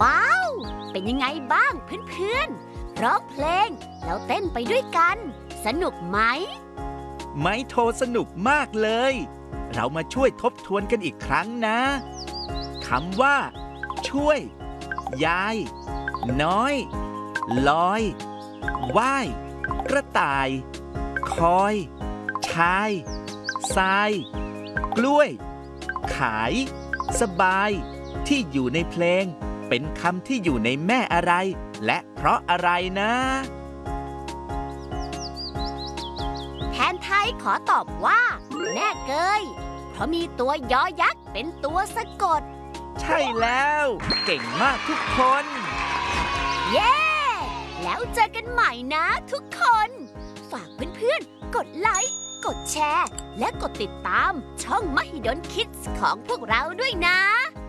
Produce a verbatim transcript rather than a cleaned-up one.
ว้าวเป็นยังไงบ้างเพื่อนๆร้องเพลงแล้วเต้นไปด้วยกันสนุกไหมไม้โทสนุกมากเลยเรามาช่วยทบทวนกันอีกครั้งนะคำว่าช่วยยายน้อยลอยว่ายกระต่ายคอยชายทรายกล้วยขายสบายที่อยู่ในเพลงเป็นคำที่อยู่ในแม่อะไรและเพราะอะไรนะแทนไทยขอตอบว่าแม่เกยเพราะมีตัวยอยักษ์เป็นตัวสะกดใช่แล้วเก่งมากทุกคนเย้แล้วเจอกันใหม่นะทุกคนฝากเพื่อนๆกดไลค์กดแชร์และกดติดตามช่อง Mahidol Kids ของพวกเราด้วยนะ